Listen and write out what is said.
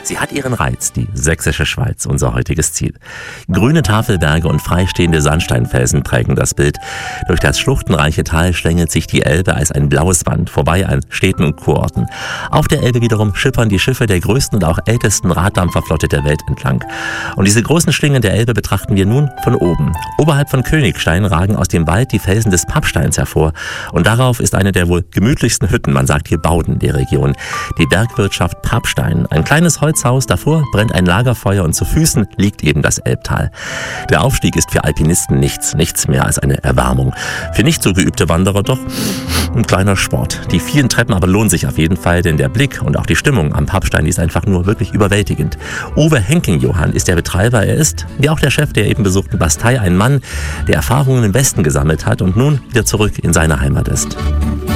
Sie hat ihren Reiz, die sächsische Schweiz, unser heutiges Ziel. Grüne Tafelberge und freistehende Sandsteinfelsen prägen das Bild. Durch das schluchtenreiche Tal schlängelt sich die Elbe als ein blaues Band vorbei an Städten und Kurorten. Auf der Elbe wiederum schippern die Schiffe der größten und auch ältesten Raddampferflotte der Welt entlang. Und diese großen Schlingen der Elbe betrachten wir nun von oben. Oberhalb von Königstein ragen aus dem Wald die Felsen des Pappsteins hervor. Und darauf ist eine der wohl gemütlichsten Hütten, man sagt hier Bauden der Region, die Bergwirtschaft Pappstein. Ein kleines Holzhaus, davor brennt ein Lagerfeuer und zu Füßen liegt eben das Elbtal. Der Aufstieg ist für Alpinisten nichts mehr als eine Erwärmung. Für nicht so geübte Wanderer doch ein kleiner Sport. Die vielen Treppen aber lohnen sich auf jeden Fall, denn der Blick und auch die Stimmung am Pappstein, die ist einfach nur wirklich überwältigend. Uwe Henking-Johann ist der Betreiber. Er ist, wie auch der Chef der eben besuchten Bastei, ein Mann, der Erfahrungen im Westen gesammelt hat und nun wieder zurück in seine Heimat ist.